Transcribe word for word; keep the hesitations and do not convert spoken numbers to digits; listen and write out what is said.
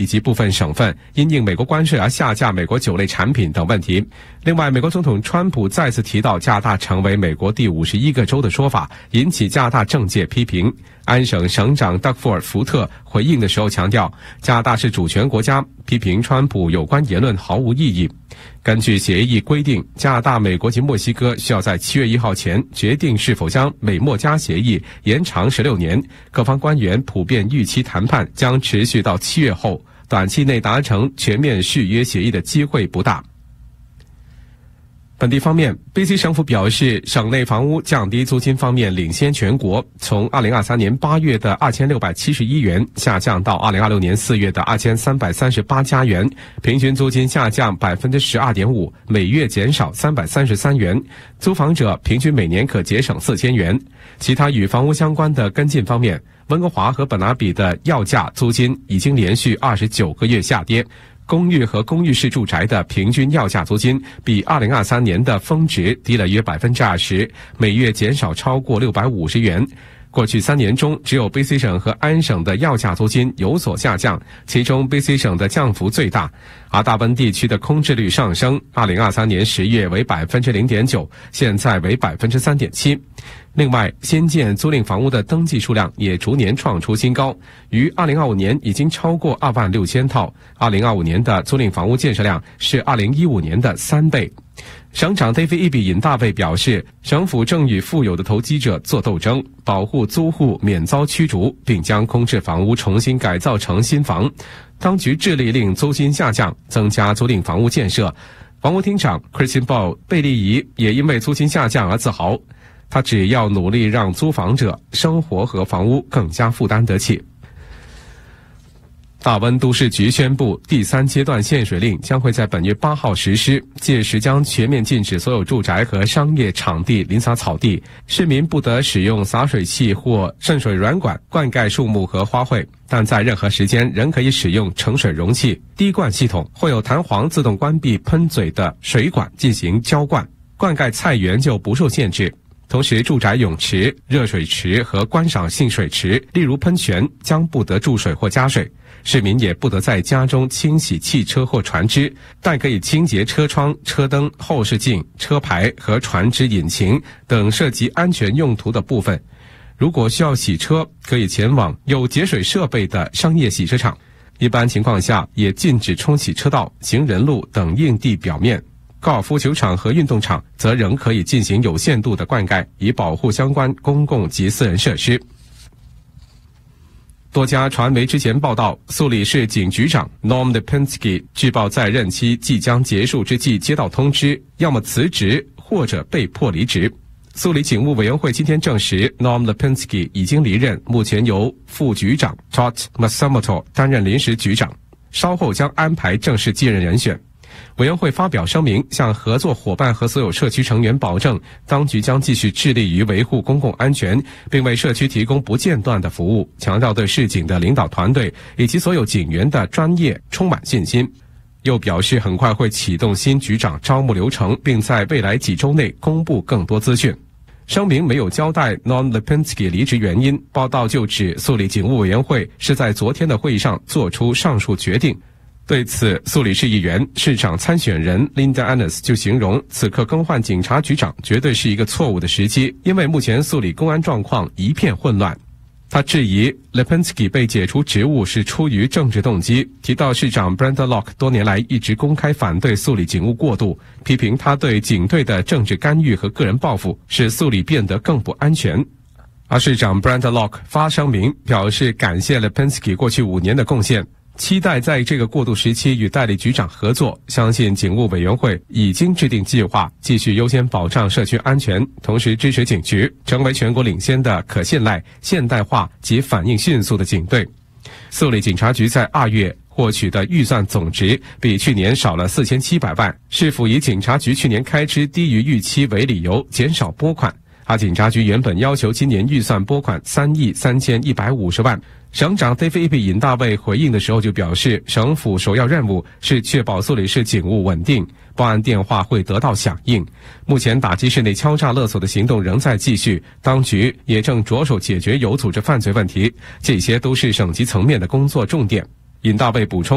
及部分省份因应美国关税而下架美国酒类产品等问题。另外，美国总统川普再次提到加拿大成为美国第五十一个州的说法，引起加拿大政界批评。安省省长德福尔福特回应的时候强调，加拿大是主权国家，批评川普有关言论毫无意义。根据协议规定，加拿大、美国及墨西哥需要在七月一号前决定是否将美墨加协议延长十六年。各方官员普遍预期谈判将持续到七月后，短期内达成全面续约协议的机会不大。本地方面 ，B C 省府表示，省内房屋降低租金方面领先全国，从二零二三年八月的二千六百七十一元下降到二零二六年四月的二千三百三十八加元，平均租金下降百分之十二点五，每月减少三百三十三元，租房者平均每年可节省四千元。其他与房屋相关的跟进方面，温哥华和本拿比的要价租金已经连续二十九个月下跌。公寓和公寓式住宅的平均要价租金比二零二三年的峰值低了约百分之二十，每月减少超过六百五十元。过去三年中，只有 B C 省和安省的要价租金有所下降，其中 B C 省的降幅最大，而大温地区的空置率上升，二零二三年十月为百分之零点九，现在为百分之三点七。另外，新建租赁房屋的登记数量也逐年创出新高，于二零二五年已经超过二万六千套，二零二五年的租赁房屋建设量是二零一五年的三倍。省长 David Eby 尹大卫表示，省府正与富有的投机者做斗争，保护租户免遭驱逐，并将空置房屋重新改造成新房。当局致力令租金下降，增加租赁房屋建设。房屋厅长 Christine Ball 贝利仪也因为租金下降而自豪，他只要努力让租房者生活和房屋更加负担得起。大温都市局宣布，第三阶段限水令将会在本月八号实施，届时将全面禁止所有住宅和商业场地淋洒草地，市民不得使用洒水器或渗水软管灌溉树木和花卉，但在任何时间仍可以使用盛水容器、滴灌系统或有弹簧自动关闭喷嘴的水管进行浇灌，灌溉菜园就不受限制。同时，住宅泳池、热水池和观赏性水池，例如喷泉，将不得注水或加水。市民也不得在家中清洗汽车或船只，但可以清洁车窗、车灯、后视镜、车牌和船只引擎等涉及安全用途的部分。如果需要洗车，可以前往有节水设备的商业洗车场。一般情况下，也禁止冲洗车道、行人路等硬地表面。高尔夫球场和运动场则仍可以进行有限度的灌溉，以保护相关公共及私人设施。多家传媒之前报道，苏里市警局长 Norm Lipinski 据报在任期即将结束之际接到通知，要么辞职或者被迫离职。苏里警务委员会今天证实 Norm Lipinski 已经离任，目前由副局长 Todd Matsumoto 担任临时局长，稍后将安排正式继任人选。委员会发表声明，向合作伙伴和所有社区成员保证，当局将继续致力于维护公共安全，并为社区提供不间断的服务，强调对市警的领导团队以及所有警员的专业充满信心。又表示很快会启动新局长招募流程，并在未来几周内公布更多资讯。声明没有交代 Norm Lipinski 离职原因，报道就指苏里警务委员会是在昨天的会议上做出上述决定。对此，苏里市议员、市长参选人 Linda Ennis 就形容，此刻更换警察局长绝对是一个错误的时机，因为目前苏里公安状况一片混乱。他质疑 Lipinski 被解除职务是出于政治动机，提到市长 Brenda Locke 多年来一直公开反对苏里警务过度，批评他对警队的政治干预和个人报复，使苏里变得更不安全。而市长 Brenda Locke 发声明表示感谢 Lipinski 过去五年的贡献，期待在这个过渡时期与代理局长合作，相信警务委员会已经制定计划，继续优先保障社区安全，同时支持警局成为全国领先的可信赖、现代化及反应迅速的警队。苏里警察局在二月获取的预算总值比去年少了四千七百万，市府以警察局去年开支低于预期为理由减少拨款，而警察局原本要求今年预算拨款三亿三千一百五十万。省长 David Eby 尹大卫回应的时候就表示，省府首要任务是确保苏里市警务稳定，报案电话会得到响应。目前打击市内敲诈勒索的行动仍在继续，当局也正着手解决有组织犯罪问题，这些都是省级层面的工作重点。尹大卫补充，